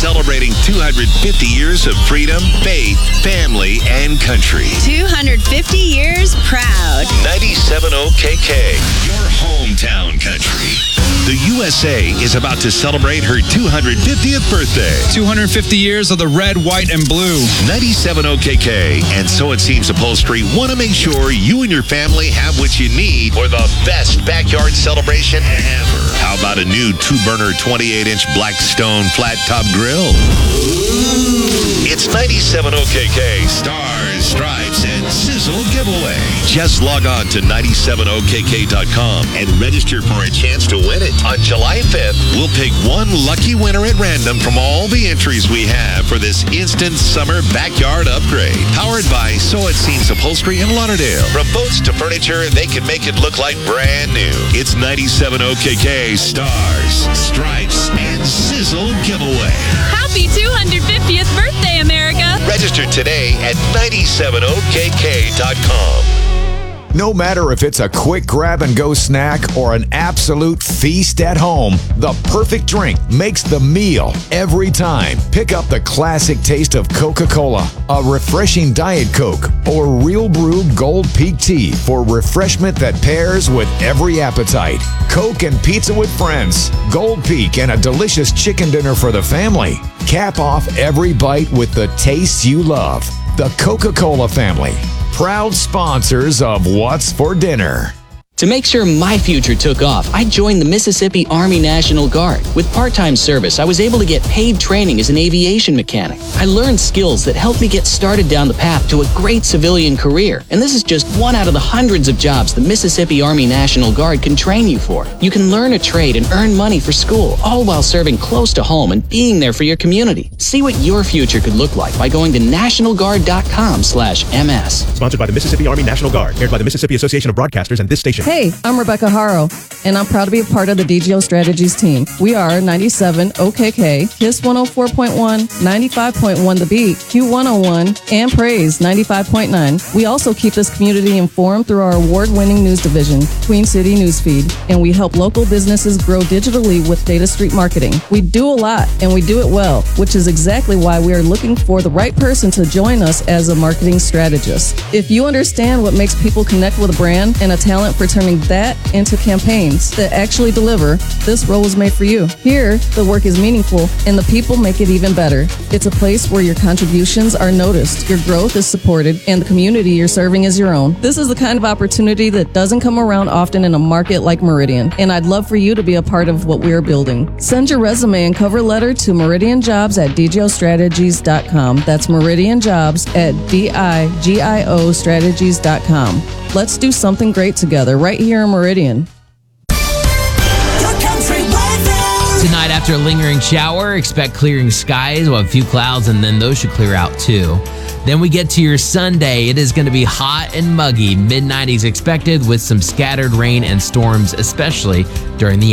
celebrating 250 years of freedom, faith, family, and country. 250 years proud. 97 OKK, your hometown country. The USA is about to celebrate her 250th birthday. 250 years of the red, white, and blue. 97 OKK and So It Seems Upholstery want to make sure you and your family have what you need for the best backyard celebration ever. How about a new 2-burner 28-inch Blackstone flat-top grill? It's 97 OKK Stars, Stripes, and Sizzle giveaway. Just log on to 97okk.com and register for a chance to win it. On July 5th, we'll pick one lucky winner at random from all the entries we have for this instant summer backyard upgrade. Powered by So It Seems Upholstery in Lauderdale. From boats to furniture, they can make it look like brand new. It's 97 OKK Stars, Stripes, and Sizzle giveaway. Happy 250th birthday, America. Register today at 97okk.com. No matter if it's a quick grab-and-go snack or an absolute feast at home, the perfect drink makes the meal every time. Pick up the classic taste of Coca-Cola, a refreshing Diet Coke, or Real Brew Gold Peak Tea for refreshment that pairs with every appetite. Coke and pizza with friends, Gold Peak and a delicious chicken dinner for the family. Cap off every bite with the taste you love. The Coca-Cola family. Proud sponsors of What's for Dinner. To make sure my future took off, I joined the Mississippi Army National Guard. With part-time service, I was able to get paid training as an aviation mechanic. I learned skills that helped me get started down the path to a great civilian career. And this is just one out of the hundreds of jobs the Mississippi Army National Guard can train you for. You can learn a trade and earn money for school, all while serving close to home and being there for your community. See what your future could look like by going to nationalguard.com/MS. Sponsored by the Mississippi Army National Guard, aired by the Mississippi Association of Broadcasters and this station. Hey, I'm Rebecca Haro, and I'm proud to be a part of the DGO Strategies team. We are 97 OKK, KISS 104.1, 95.1 The Beat, Q101, and Praise 95.9. We also keep this community informed through our award-winning news division, Queen City Newsfeed, and we help local businesses grow digitally with Data Street Marketing. We do a lot, and we do it well, which is exactly why we are looking for the right person to join us as a marketing strategist. If you understand what makes people connect with a brand and a talent for turning that into campaigns that actually deliver, this role was made for you. Here, the work is meaningful and the people make it even better. It's a place where your contributions are noticed, your growth is supported, and the community you're serving is your own. This is the kind of opportunity that doesn't come around often in a market like Meridian, and I'd love for you to be a part of what we are building. Send your resume and cover letter to meridianjobs@dgiostrategies.com. That's meridianjobs@digiostrategies.com. Let's do something great together right here in Meridian. Tonight, after a lingering shower, expect clearing skies, well, a few clouds, and then those should clear out too. Then we get to your Sunday. It is going to be hot and muggy. Mid-90s expected with some scattered rain and storms, especially during the